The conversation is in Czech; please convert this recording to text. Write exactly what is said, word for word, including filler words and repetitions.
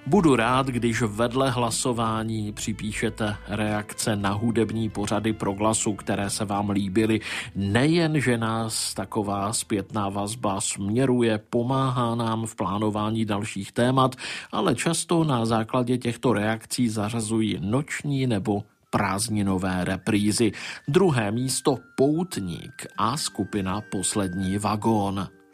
Budu rád, když vedle hlasování připíšete reakce na hudební pořady Proglasu, které se vám líbily. Nejen, že nás taková zpětná vazba směruje, pomáhá nám v plánování dalších témat, ale často na základě těchto reakcí zařazují noční nebo prázdninové reprízy. Druhé místo Poutník a skupina Poslední vagón.